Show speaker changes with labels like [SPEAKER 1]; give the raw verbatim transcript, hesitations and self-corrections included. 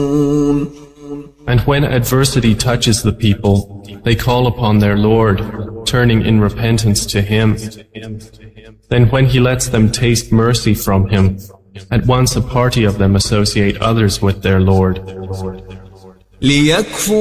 [SPEAKER 1] And when adversity touches the people, they call upon their Lord, turning in repentance to Him. Then when He lets them taste mercy from Him, at once a party of them associate others with their Lord.